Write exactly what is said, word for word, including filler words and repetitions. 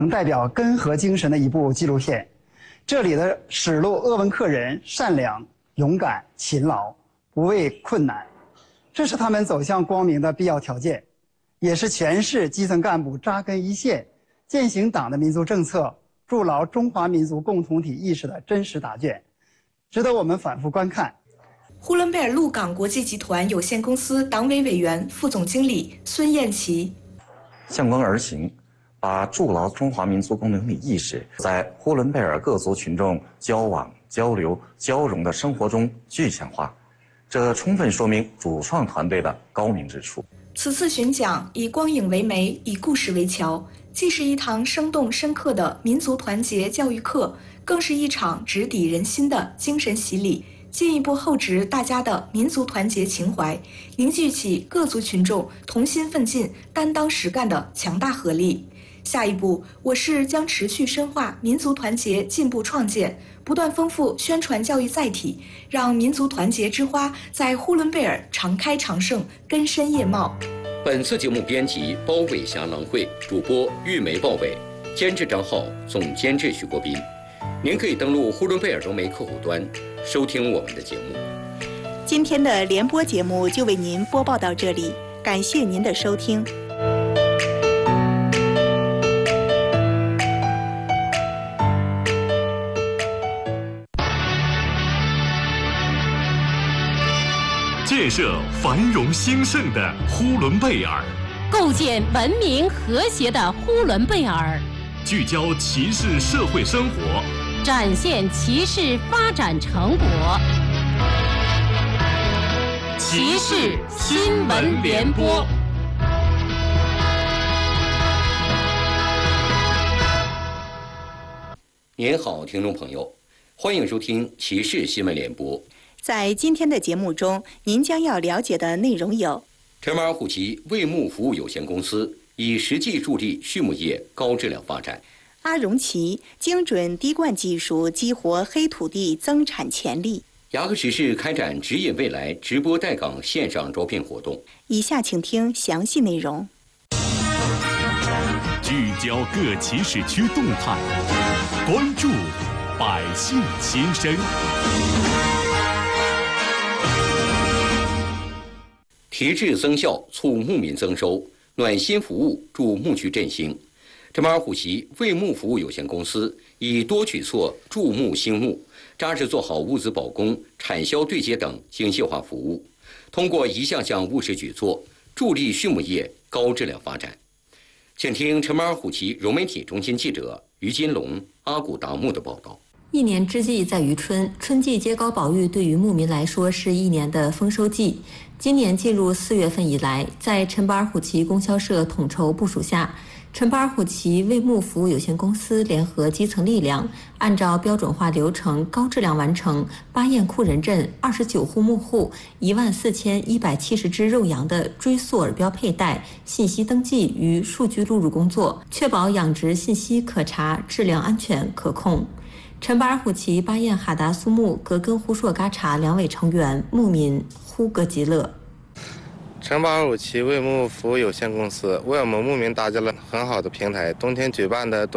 代表根河精神的一部纪录片。这里的史录鄂温克人善良、勇敢、勤劳，不畏困难，这是他们走向光明的必要条件，也是全市基层干部扎根一线、践行党的民族政策、筑牢中华民族共同体意识的真实答卷，值得我们反复观看。 呼伦贝尔陆港国际集团有限公司党委委员、副总经理孙艳琪。 向光而行，把筑牢中华民族共同体意识在呼伦贝尔各族群众交往、交流、交融的生活中具象化，这充分说明主创团队的高明之处。 此次巡讲以光影为媒，以故事为桥，既是一堂生动深刻的民族团结教育课，更是一场直抵人心的精神洗礼，进一步厚植大家的民族团结情怀，凝聚起各族群众同心奋进、担当实干的强大合力。下一步，我市将持续深化民族团结进步创建，不断丰富宣传教育载体，让民族团结之花在呼伦贝尔常开常盛、根深叶茂。 本次节目编辑包伟霞、郎慧，主播玉梅、鲍伟，监制张浩，总监制许国斌。您可以登录呼伦贝尔融媒客户端收听我们的节目。 今天的联播节目就为您播报到这里，感谢您的收听。 建设繁荣兴盛的呼伦贝尔， 构建文明和谐的呼伦贝尔， 聚焦骑士社会生活， 展现骑士发展成果。骑士新闻联播。 您好，听众朋友，欢迎收听骑士新闻联播。 在今天的节目中，您将要了解的内容有： 陈马尔虎旗卫牧服务有限公司以实际助力畜牧业高质量发展； 阿荣旗精准滴灌技术激活黑土地增产潜力； 雅克什市开展指引未来直播待岗线上招聘活动。 以下请听详细内容。 聚焦各骑士区动态，关注百姓心声。 提质增效，促牧民增收，暖心服务助牧区振兴。陈马尔虎旗卫牧服务有限公司以多举措助牧兴牧，扎实做好物资保供、产销对接等精细化服务，通过一项项务实举措，助力畜牧业高质量发展。请听陈马尔虎旗融媒体中心记者于金龙、阿古达木的报道。 一年之计在于春，春季揭高保育对于牧民来说是一年的丰收季。今年进入四月份以来，在陈巴尔虎旗供销社统筹部署下，陈巴尔虎旗卫牧服务有限公司联合基层力量，按照标准化流程，高质量完成巴彦库仁镇二十九户牧户一万四千一百七十只肉羊的追溯耳标佩戴、信息登记与数据录入工作，确保养殖信息可查、质量安全可控。陈巴尔虎旗巴彦哈达苏木格根呼硕嘎查两委成员牧民呼格吉勒。 陈巴尔虎旗卫牧服务有限公司为我们牧民搭建了很好的平台，冬天举办的冬